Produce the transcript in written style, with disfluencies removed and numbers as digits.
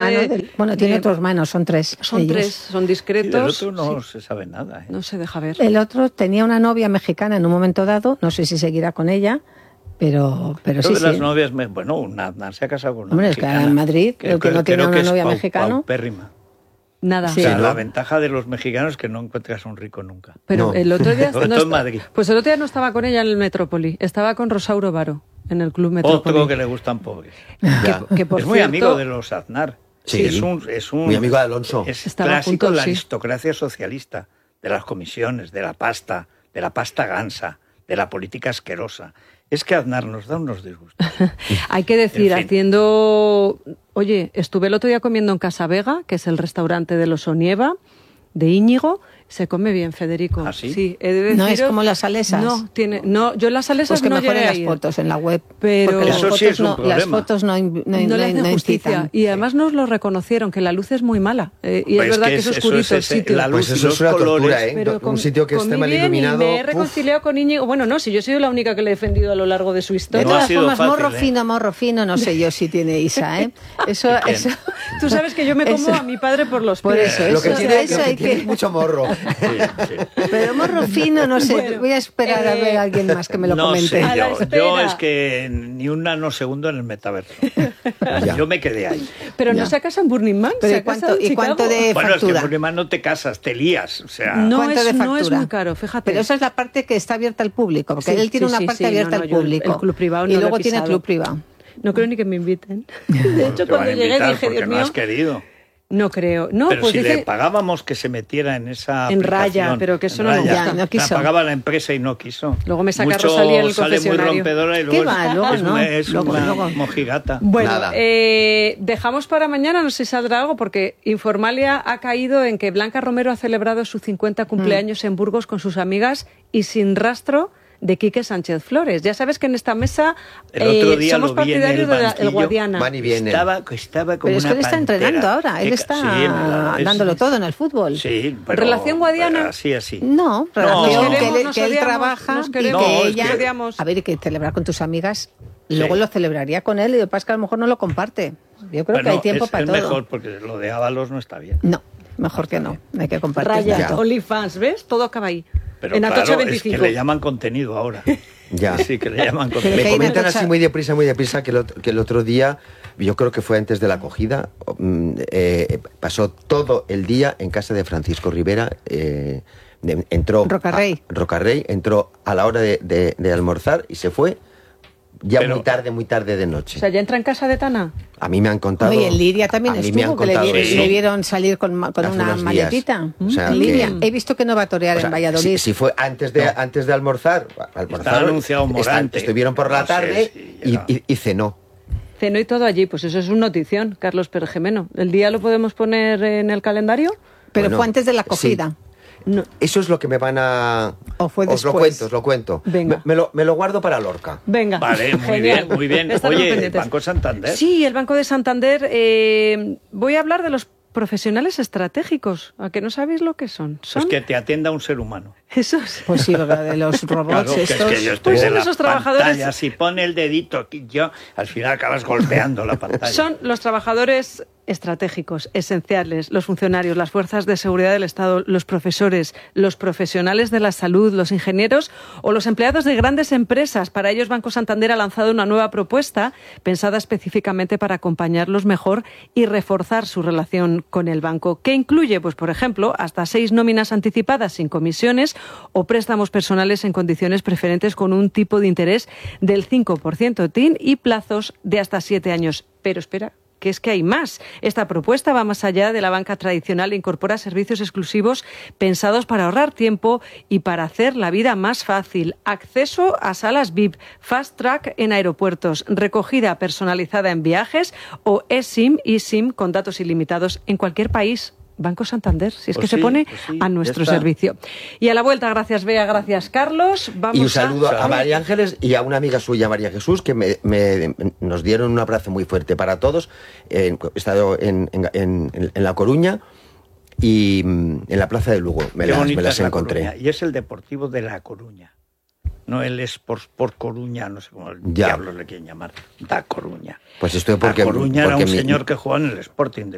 tiene otro hermano, son tres. Son tres, son discretos. Sí, del otro no se sabe nada. No se deja ver. El otro tenía una novia mexicana en un momento dado, no sé si seguirá con ella, pero Creo sí, que las sí. novias, Aznar se ha casado con una Hombre, mexicana. es que en Madrid, el que no tiene una novia mexicana. Paupérrima. Nada. Sí. O sea, ¿no? la ventaja de los mexicanos es que no encuentras a un rico nunca. Pero No. el otro día... Sobre todo en Madrid. Pues el otro día no estaba con ella en el Metrópoli, estaba con Rosauro Varo, en el Club Metrópoli. Otro que le gustan pobres. Ya. Que por Es muy cierto, amigo de los Aznar. Sí. Es un Muy amigo de Alonso. Es Estaba a clásico punto, de la sí. aristocracia socialista, de las comisiones, de la pasta gansa, de la política asquerosa. Es que Aznar nos da unos disgustos. hay que decir, En fin. haciendo... Oye, estuve el otro día comiendo en Casa Vega, que es el restaurante de los Onieva, de Íñigo. Se come bien, Federico. ¿Ah, sí? Sí, he de No es deciros- como las salesas. No, yo en las salesas Pues que no mejoren llegué a las ir. fotos en la web. Pero- Porque Eso sí es un las problema. fotos no No le hacen justicia. incitan. Y además nos lo reconocieron, que la luz es muy mala. Y Pues es verdad que es eso oscurito el es sitio. la luz Pues y eso los es una tortura, colores. ¿eh? Pero Un sitio que esté comí mal bien iluminado. Y me he uf. reconciliado con Íñigo. Bueno, no, si yo soy la única que le he defendido a lo largo de su De historia. No ha todas sido formas, fácil, morro fino, no sé yo si tiene Isa, ¿eh? Eso, ¿Quién? eso, Tú sabes que yo me como Eso- a mi padre por los por pies. eso, Lo que eso- tiene, eso lo que hay tiene que- es mucho morro. Sí. pero morro fino, no sé. Bueno, voy a esperar a ver a alguien más que me lo No comente. sé, A la yo espera. es que ni un nanosegundo en el metaverso. Ya. Yo me quedé ahí. Pero Ya. no se casa en Burning Man, Pero se ¿y casa cuánto- en y cuánto Chicago. de Bueno, es que factura? por demás no te casas, te lías. O sea, No ¿Cuánto de no es factura? muy caro, fíjate. Pero esa es la parte que está abierta al público, porque Sí, él tiene sí, una sí, parte sí, abierta no, al yo el público. club privado no y lo he luego tiene pisado. club privado. No creo ni que me inviten. De hecho, te van a cuando llegué invitar dije, porque Dios no mío, has querido. no creo. No, Pero pues si dice... le pagábamos que se metiera en esa En raya, aplicación, pero que eso en no me raya. gusta. Ya, no quiso. La pagaba la empresa y no quiso. Luego me saca Mucho Rosalía en el sale muy confesionario. rompedora y ¿Qué luego va? Luego es, no. es Luego- una luego. mojigata. Bueno, Nada. dejamos para mañana, no sé si saldrá algo, porque Informalia ha caído en que Blanca Romero ha celebrado su 50 cumpleaños en Burgos con sus amigas y sin rastro de Quique Sánchez Flores. Ya sabes que en esta mesa El otro día somos lo vi en partidarios el del banquillo. Guadiana. Van y vienen. Estaba como Pero es que una él está pantera. entrenando ahora, él Sí, está es- dándolo todo en el fútbol. Sí, pero ¿Relación guadiana? Así. No, No. relación Nos que, queremos, él, nos que él odiamos, trabaja nos y queremos, que es ella... que- odiamos. A ver, y que celebrar con tus amigas, Sí. luego lo celebraría con él y lo que pasa es que a lo mejor no lo comparte. Yo creo que hay tiempo es para todo. mejor porque lo de Ábalos no está bien. No, mejor que no, hay que compartir. Raya, tanto. OnlyFans, ¿ves? Todo acaba ahí. Pero en Atocha claro, es 25. que le llaman contenido ahora. Ya. Sí, que le llaman Pero Me contenido. que hay comentan una cosa- así muy deprisa que el otro día, yo creo que fue antes de la acogida, pasó todo el día en casa de Francisco Rivera. Entró Rocarrey. Rocarrey, entró a la hora de almorzar y se fue ya Pero- muy tarde de noche. O sea, ¿ya entra en casa de Tana? A mí me han contado. Oye, en Lidia también a mí me han estuvo, que le, contado vi- eso. le vieron salir con Hace una unos días. maletita. O sea, En Lidia. que- He visto que no va a torear O sea, en Valladolid. si fue antes de almorzar, Está anunciado Morante. estuvieron por la No sé tarde si y, llega. y cenó. Cenó y todo allí, pues eso es una notición, Carlos Pergemeno. ¿El día lo podemos poner en el calendario? Pero Bueno, fue antes de la sí. acogida. No. Eso es lo que me van a... ¿O fue Os lo después? cuento, os lo cuento. Venga. Me lo guardo para Lorca. Venga. Vale, muy Genial. bien, muy bien. Estaremos Oye, pendientes. Banco Santander. Sí, el Banco de Santander. Voy a hablar de los profesionales estratégicos. ¿A que no sabéis lo que son? Pues que te atienda un ser humano. Esos. Pues sí, lo de los robots Claro, que es estos. que yo estoy Pues en son la esos trabajadores- pantalla, si pone el dedito aquí, yo al final acabas golpeando la pantalla. Son los trabajadores estratégicos, esenciales, los funcionarios, las fuerzas de seguridad del Estado, los profesores, los profesionales de la salud, los ingenieros o los empleados de grandes empresas. Para ellos, Banco Santander ha lanzado una nueva propuesta pensada específicamente para acompañarlos mejor y reforzar su relación con el banco. ¿Qué incluye? Pues, por ejemplo, hasta 6 nóminas anticipadas sin comisiones o préstamos personales en condiciones preferentes con un tipo de interés del 5% TIN y plazos de hasta 7 años. Pero espera, que es que hay más. Esta propuesta va más allá de la banca tradicional e incorpora servicios exclusivos pensados para ahorrar tiempo y para hacer la vida más fácil. Acceso a salas VIP, fast track en aeropuertos, recogida personalizada en viajes o eSIM y SIM con datos ilimitados en cualquier país. Banco Santander, si es Pues que se sí, pone pues sí, a ya nuestro está. servicio. Y a la vuelta, gracias Bea, gracias Carlos. Vamos Y un saludo a Salud. María Ángeles y a una amiga suya, María Jesús, que nos dieron un abrazo muy fuerte para todos. He estado en La Coruña y en la Plaza de Lugo. Me Qué las bonita es La encontré. Coruña. Y es el Deportivo de La Coruña. No el Sport Coruña, no sé cómo Ya. diablos le quieren llamar. Da Coruña. Pues esto porque... La Coruña era porque un mi- señor que jugaba en el Sporting de